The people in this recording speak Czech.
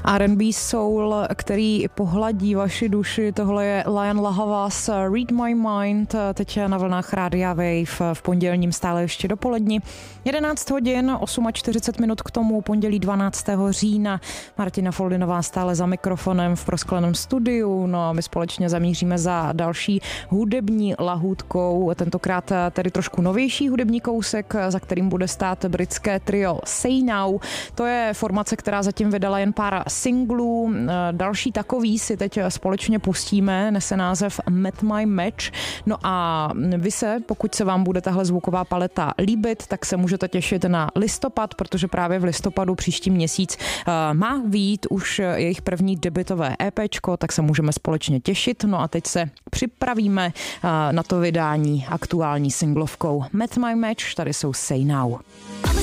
R&B soul, který pohladí vaši duši. Tohle je Lion Lahavas Read My Mind, teď na vlnách Rádia Wave v pondělním stále ještě dopoledni. 11 hodin, 48 minut k tomu, pondělí 12. října. Martina Foldinová stále za mikrofonem v proskleném studiu. No a my společně zamíříme za další hudební lahůdkou. Tentokrát tedy trošku novější hudební kousek, za kterým bude stát britské trio Say Now. To je formace, která zatím vydala jen pár singlů. Další takový si teď společně pustíme, nese název Met My Match. No a vy se, pokud se vám bude tahle zvuková paleta líbit, tak se můžete těšit na listopad, protože právě v listopadu příští měsíc má vyjít už jejich první debutové EPčko, tak se můžeme společně těšit. No a teď se připravíme na to vydání aktuální singlovkou Met My Match, tady jsou Say Now.